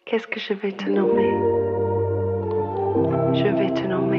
Qu'est-ce que je vais te nommer? Je vais te nommer